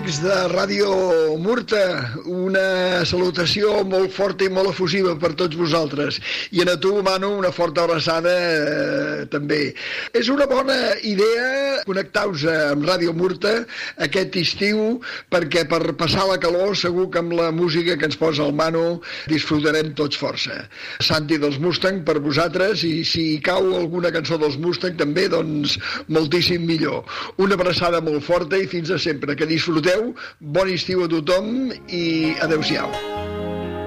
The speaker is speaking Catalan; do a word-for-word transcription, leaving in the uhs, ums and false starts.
amics de Ràdio Murta, una salutació molt forta i molt efusiva per tots vosaltres. I a tu, Manu, una forta abraçada eh, també. És una bona idea connectar-vos amb Ràdio Murta aquest estiu, perquè per passar la calor segur que amb la música que ens posa el Manu disfrutarem tots força. Santi dels Mustang per vosaltres, i si cau alguna cançó dels Mustang també, doncs moltíssim millor. Una abraçada molt forta i fins a sempre. Que disfruteu, bon estiu a tothom i adeu-siau.